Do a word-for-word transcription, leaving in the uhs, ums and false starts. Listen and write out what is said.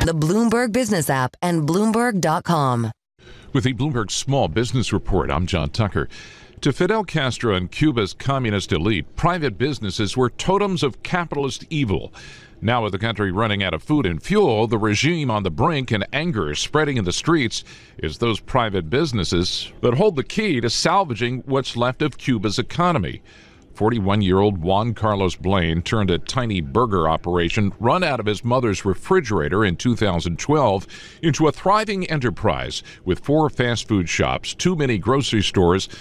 the Bloomberg Business app and Bloomberg dot com. With the Bloomberg Small Business Report, I'm John Tucker. To Fidel Castro and Cuba's communist elite, private businesses were totems of capitalist evil. Now, with the country running out of food and fuel, the regime on the brink, and anger spreading in the streets, is those private businesses that hold the key to salvaging what's left of Cuba's economy. forty-one-year-old Juan Carlos Blaine turned a tiny burger operation run out of his mother's refrigerator in two thousand twelve into a thriving enterprise with four fast food shops, two mini grocery stores,